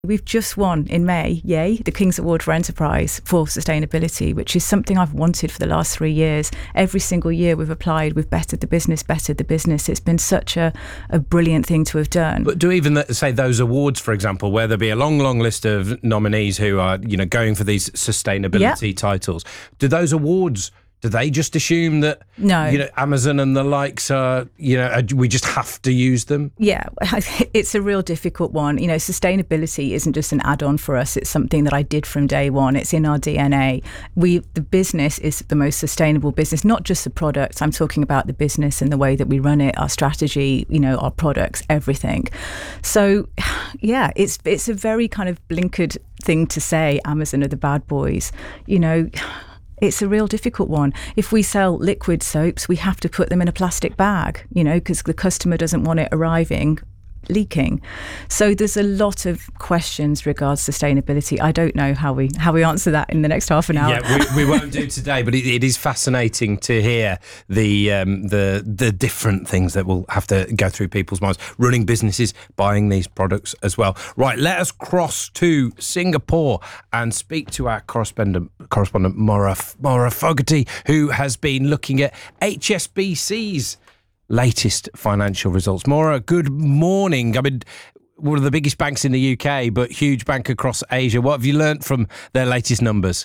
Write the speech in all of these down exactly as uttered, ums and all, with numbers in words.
We've just won in May, yay, the King's Award for Enterprise for sustainability, which is something I've wanted for the last three years. Every single year we've applied, we've bettered the business, bettered the business. It's been such a, a brilliant thing to have done. But do even, the, say, those awards, for example, where there'll be a long, long list of nominees who are, you know, going for these sustainability yeah. titles, do those awards... do they just assume that, no. you know, Amazon and the likes are, you know, we just have to use them? Yeah, it's a real difficult one. You know, sustainability isn't just an add-on for us. It's something that I did from day one. It's in our D N A. We, the business is the most sustainable business, not just the products. I'm talking about the business and the way that we run it, our strategy, you know, our products, everything. So, yeah, it's it's a very kind of blinkered thing to say, Amazon are the bad boys, you know. It's a real difficult one. If we sell liquid soaps, we have to put them in a plastic bag, you know, because the customer doesn't want it arriving leaking. So there's a lot of questions regards sustainability. I don't know how we how we answer that in the next half an hour. Yeah, we, we won't do today, but it, it is fascinating to hear the um, the the different things that will have to go through people's minds. Running businesses, buying these products as well. Right, let us cross to Singapore and speak to our correspondent correspondent Maura Maura Fogarty, who has been looking at H S B C's latest financial results. Maura, good morning. I mean, one of the biggest banks in the U K, but huge bank across Asia. What have you learnt from their latest numbers?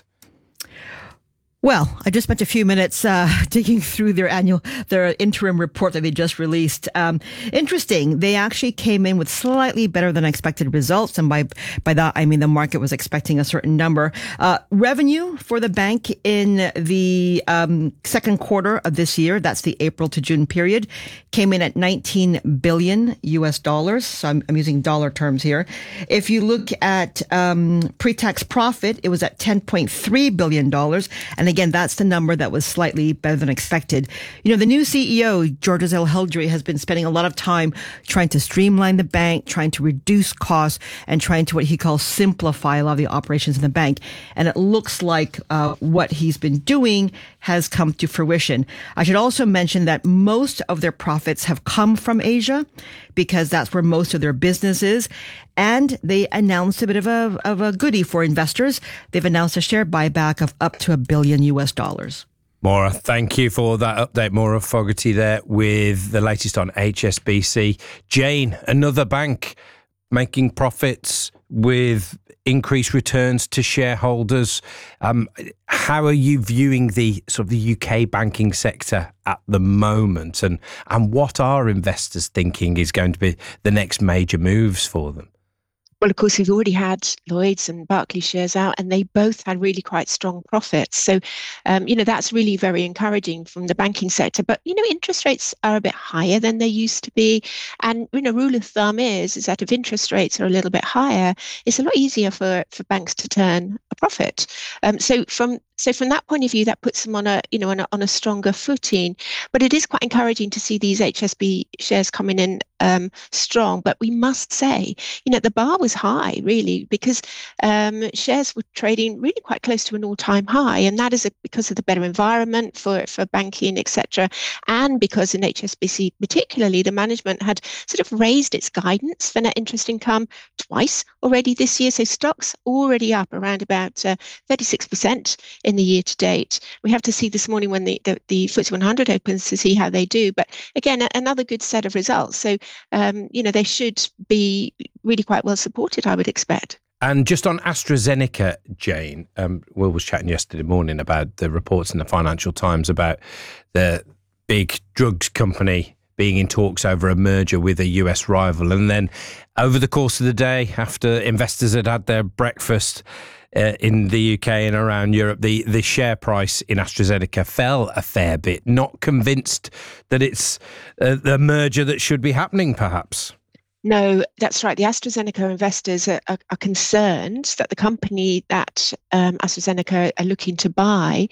Well, I just spent a few minutes uh, digging through their annual, their interim report that they just released. Um, interesting. They actually came in with slightly better than expected results. And by, by that, I mean the market was expecting a certain number. Uh, revenue for the bank in the um, second quarter of this year, that's the April to June period, came in at nineteen billion U S dollars. So I'm, I'm using dollar terms here. If you look at um, pre-tax profit, it was at ten point three billion dollars. And again, that's the number that was slightly better than expected. You know, the new C E O, Georges Elhedery, has been spending a lot of time trying to streamline the bank, trying to reduce costs, and trying to what he calls simplify a lot of the operations in the bank. And it looks like uh, what he's been doing has come to fruition. I should also mention that most of their profits have come from Asia because that's where most of their business is. And they announced a bit of a, of a goodie for investors. They've announced a share buyback of up to a billion U S dollars. Maura, thank you for that update. Maura Fogarty there with the latest on H S B C. Jane, another bank making profits with increased returns to shareholders. Um, how are you viewing the sort of the U K banking sector at the moment, and and what are investors thinking is going to be the next major moves for them? Well, of course, we've already had Lloyds and Barclays shares out, and they both had really quite strong profits. So, um, you know, that's really very encouraging from the banking sector. But, you know, interest rates are a bit higher than they used to be. And, you know, rule of thumb is, is that if interest rates are a little bit higher, it's a lot easier for, for banks to turn a profit. Um, so from So from that point of view, that puts them on a, you know, on a, on a stronger footing. But it is quite encouraging to see these H S B shares coming in um, strong. But we must say, you know, the bar was high, really, because um, shares were trading really quite close to an all-time high. And that is a, because of the better environment for, for banking, et cetera. And because in H S B C particularly, the management had sort of raised its guidance for net interest income twice already this year. So stocks already up around about uh, thirty-six percent in the year to date. We have to see this morning when the, the, the F T S E one hundred opens to see how they do. But again, a, another good set of results. So, um, you know, they should be really quite well supported, I would expect. And just on AstraZeneca, Jane, um, Will was chatting yesterday morning about the reports in the Financial Times about the big drugs company being in talks over a merger with a U S rival. And then over the course of the day, after investors had had their breakfast uh, in the U K and around Europe, the, the share price in AstraZeneca fell a fair bit. Not convinced that it's uh, the merger that should be happening, perhaps. No, that's right. The AstraZeneca investors are, are, are concerned that the company that um, AstraZeneca are looking to buy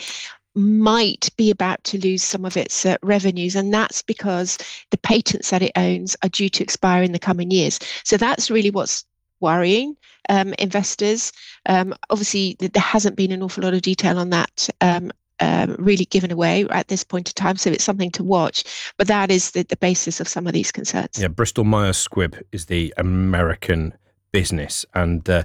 might be about to lose some of its uh, revenues, and that's because the patents that it owns are due to expire in the coming years. So that's really what's worrying um, investors. Um, obviously, there hasn't been an awful lot of detail on that um, um, really given away at this point in time, so it's something to watch. But that is the, the basis of some of these concerns. Yeah, Bristol Myers Squibb is the American business. And uh,